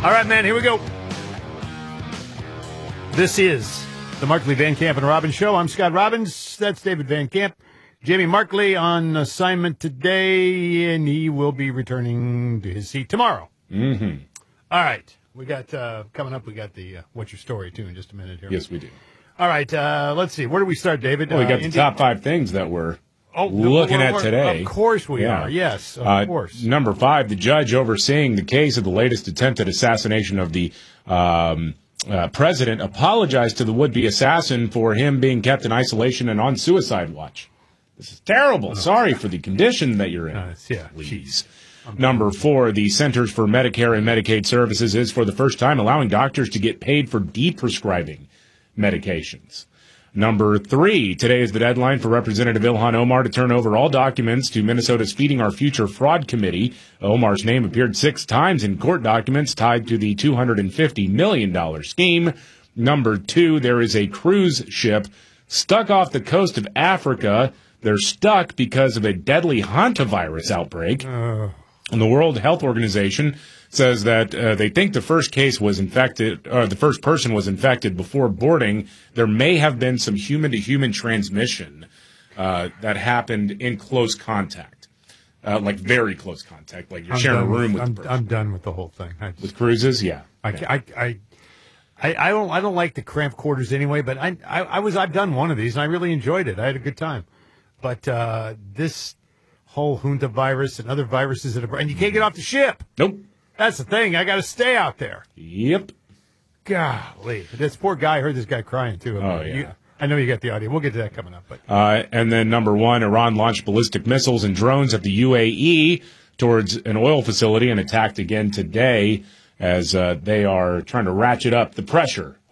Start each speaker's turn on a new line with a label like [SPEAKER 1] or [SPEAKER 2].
[SPEAKER 1] All right, man, here we go. This is the Markley, Van Camp, and Robbins Show. I'm Scott Robbins. That's David Van Camp. Jamie Markley on assignment today, and he will be returning to his seat tomorrow.
[SPEAKER 2] Mm-hmm.
[SPEAKER 1] All right. We got, coming up, we got the What's Your Story, too, in just a minute here.
[SPEAKER 2] Yes, we do.
[SPEAKER 1] All right, let's see. Where do we start, David?
[SPEAKER 2] Well, we got the top 5 things that we're looking at today.
[SPEAKER 1] Of course we are. Yes, of course.
[SPEAKER 2] Number 5, the judge overseeing the case of the latest attempted assassination of the president apologized to the would-be assassin for him being kept in isolation and on suicide watch. This is terrible. Sorry for the condition that you're in. Please. Number 4, the Centers for Medicare and Medicaid Services is for the first time allowing doctors to get paid for deprescribing medications. Number 3, today is the deadline for Representative Ilhan Omar to turn over all documents to Minnesota's Feeding Our Future Fraud Committee. Omar's name appeared 6 times in court documents tied to the $250 million scheme. Number 2, there is a cruise ship stuck off the coast of Africa. They're stuck because of a deadly hantavirus outbreak. And the World Health Organization says that they think the first case was infected, or the first person was infected before boarding. There may have been some human-to-human transmission that happened in close contact, like very close contact, like you're sharing a room with the person.
[SPEAKER 1] I'm done with the whole thing.
[SPEAKER 2] With cruises, yeah.
[SPEAKER 1] I don't like the cramped quarters anyway, but I've done one of these and I really enjoyed it. I had a good time, but this whole Junta virus and other viruses and you can't get off the ship.
[SPEAKER 2] Nope.
[SPEAKER 1] That's the thing. I got to stay out there.
[SPEAKER 2] Yep.
[SPEAKER 1] Golly. This poor guy, I heard this guy crying, too.
[SPEAKER 2] Oh, yeah.
[SPEAKER 1] I know you got the audio. We'll get to that coming up. But
[SPEAKER 2] and then number 1, Iran launched ballistic missiles and drones at the UAE towards an oil facility and attacked again today as they are trying to ratchet up the pressure